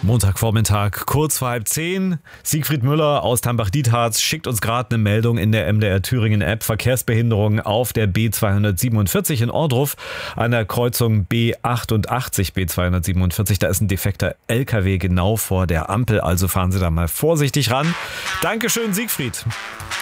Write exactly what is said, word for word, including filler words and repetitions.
Montagvormittag, kurz vor halb zehn. Siegfried Müller aus Tambach-Dietharz schickt uns gerade eine Meldung in der M D R Thüringen-App. Verkehrsbehinderung auf der B zweihundertsiebenundvierzig in Ohrdruf an der Kreuzung B achtundachtzig, B zweihundertsiebenundvierzig. Da ist ein defekter L K W genau vor der Ampel, also fahren Sie da mal vorsichtig ran. Dankeschön, Siegfried.